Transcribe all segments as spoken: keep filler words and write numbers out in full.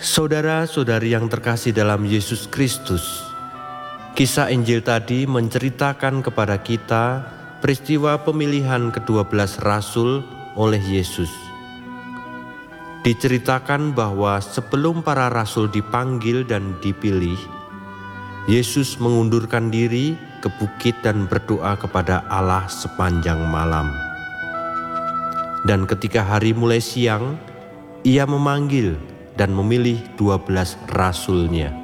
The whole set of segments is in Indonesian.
Saudara-saudari yang terkasih dalam Yesus Kristus, kisah Injil tadi menceritakan kepada kita peristiwa pemilihan kedua belas rasul oleh Yesus. Diceritakan bahwa sebelum para rasul dipanggil dan dipilih, Yesus mengundurkan diri ke bukit dan berdoa kepada Allah sepanjang malam. Dan ketika hari mulai siang, Ia memanggil dan memilih dua belas rasulnya.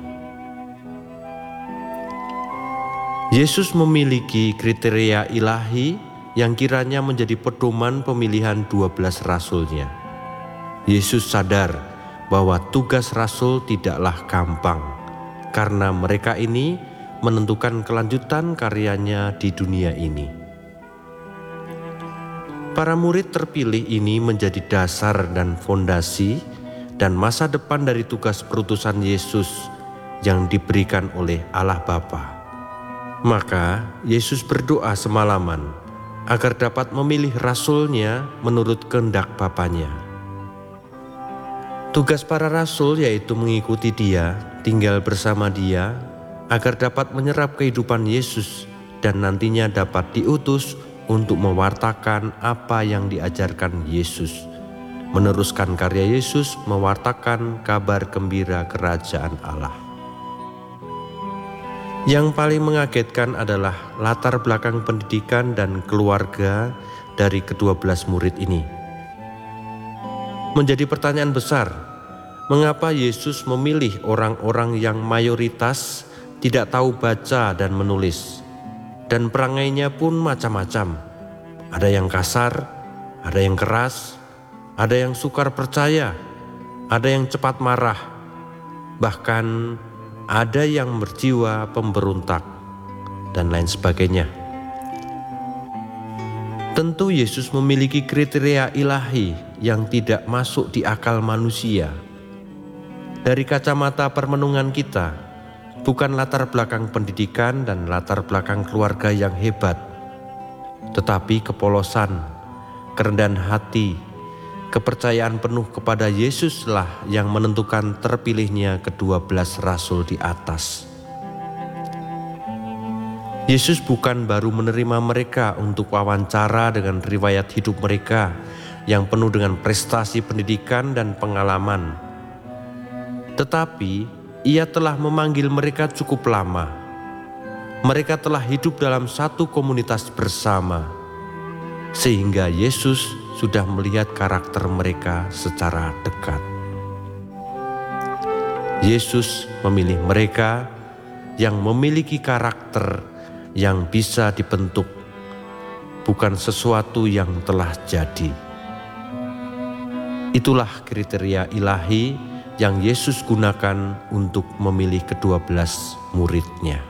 Yesus memiliki kriteria ilahi yang kiranya menjadi pedoman pemilihan dua belas rasulnya. Yesus sadar bahwa tugas rasul tidaklah gampang, karena mereka ini menentukan kelanjutan karyanya di dunia ini. Para murid terpilih ini menjadi dasar dan fondasi dan masa depan dari tugas perutusan Yesus yang diberikan oleh Allah Bapa. Maka Yesus berdoa semalaman agar dapat memilih rasulnya menurut kehendak Bapanya. Tugas para rasul yaitu mengikuti Dia, tinggal bersama Dia, agar dapat menyerap kehidupan Yesus dan nantinya dapat diutus untuk mewartakan apa yang diajarkan Yesus, meneruskan karya Yesus, mewartakan kabar gembira kerajaan Allah. Yang paling mengagetkan adalah latar belakang pendidikan dan keluarga dari kedua belas murid ini. Menjadi pertanyaan besar, mengapa Yesus memilih orang-orang yang mayoritas tidak tahu baca dan menulis, dan perangainya pun macam-macam. Ada yang kasar, ada yang keras, ada yang sukar percaya, ada yang cepat marah, bahkan ada yang berjiwa pemberontak, dan lain sebagainya. Tentu Yesus memiliki kriteria ilahi yang tidak masuk di akal manusia. Dari kacamata permenungan kita, bukan latar belakang pendidikan dan latar belakang keluarga yang hebat, tetapi kepolosan, kerendahan hati, kepercayaan penuh kepada Yesuslah yang menentukan terpilihnya kedua belas rasul di atas. Yesus bukan baru menerima mereka untuk wawancara dengan riwayat hidup mereka yang penuh dengan prestasi pendidikan dan pengalaman, tetapi Ia telah memanggil mereka cukup lama. Mereka telah hidup dalam satu komunitas bersama, sehingga Yesus sudah melihat karakter mereka secara dekat. Yesus memilih mereka yang memiliki karakter yang bisa dibentuk, bukan sesuatu yang telah jadi. Itulah kriteria ilahi yang Yesus gunakan untuk memilih kedua belas murid-Nya.